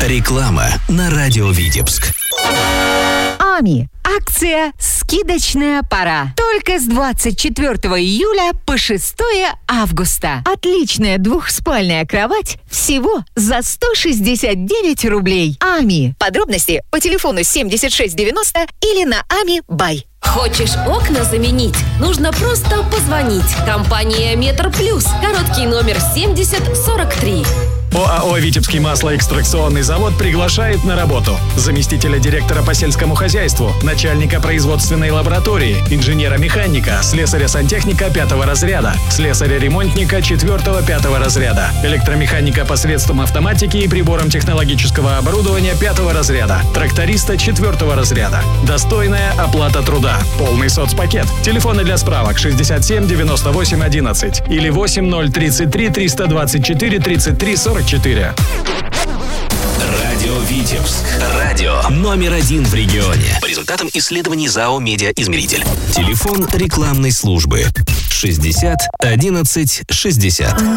Реклама на радио Витебск. АМИ. Акция «Скидочная пора». Только с 24 июля по 6 августа. Отличная двухспальная кровать всего за 169 рублей. АМИ. Подробности по телефону 7690 или на АМИ Бай. Хочешь окна заменить? Нужно просто позвонить. Компания «Метр Плюс». Короткий номер 7043. ОАО «Витебский маслоэкстракционный завод» приглашает на работу заместителя директора по сельскому хозяйству, начальника производственной лаборатории, инженера-механика, слесаря-сантехника 5 разряда, слесаря-ремонтника 4-5 разряда, электромеханика посредством автоматики и прибором технологического оборудования 5 разряда, тракториста 4 разряда. Достойная оплата труда. Полный соцпакет. Телефоны для справок 67 98 11 или 8033 324 33 44. Радио Витебск. Радио номер 1 в регионе. По результатам исследований ЗАО «Медиаизмеритель». Телефон рекламной службы 60 11 60.